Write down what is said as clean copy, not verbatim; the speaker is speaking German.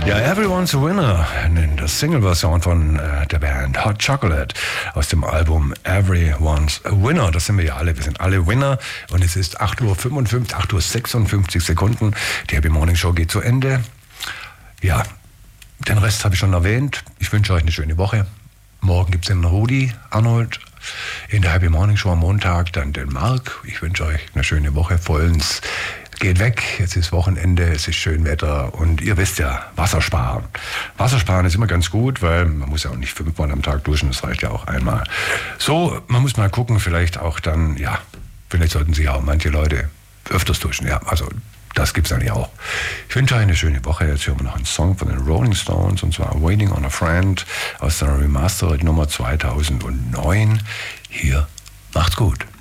Ja, Everyone's a Winner, das Single-Version von der Band Hot Chocolate aus dem Album Everyone's a Winner. Das sind wir ja alle, wir sind alle Winner und es ist 8:55 Uhr, 8:56 Sekunden. Die Happy Morning Show geht zu Ende. Ja, den Rest habe ich schon erwähnt. Ich wünsche euch eine schöne Woche. Morgen gibt es den Rudi Arnold in der Happy Morning Show am Montag, dann den Marc. Ich wünsche euch eine schöne Woche. Vollends geht weg, jetzt ist Wochenende, es ist schön Wetter und ihr wisst ja, Wasser sparen. Wasser sparen ist immer ganz gut, weil man muss ja auch nicht 5-mal am Tag duschen, das reicht ja auch einmal. So, man muss mal gucken, vielleicht auch dann, ja, vielleicht sollten sich auch manche Leute öfters duschen, ja, also das gibt's eigentlich auch. Ich wünsche euch eine schöne Woche. Jetzt hören wir noch einen Song von den Rolling Stones, und zwar Waiting on a Friend aus der Remastered Nummer 2009. Hier, macht's gut.